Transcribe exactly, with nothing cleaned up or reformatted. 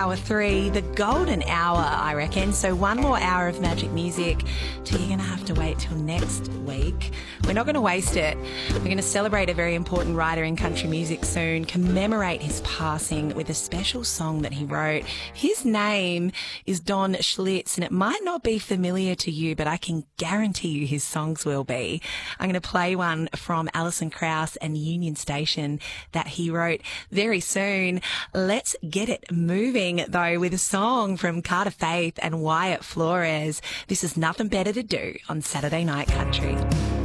hour three, the golden hour, I reckon. So one more hour of magic music till you're going to have to wait till next week. We're not going to waste it. We're going to celebrate a very important writer in country music soon, commemorate his passing with a special song that he wrote. His name is Don Schlitz, and it might not be familiar to you, but I can guarantee you his songs will be. I'm going to play one from Alison Krauss and Union Station that he wrote very soon. Let's get it moving, though, with a song from Carter Faith and Wyatt Flores. This is Nothing Better to Do on Saturday Night Country.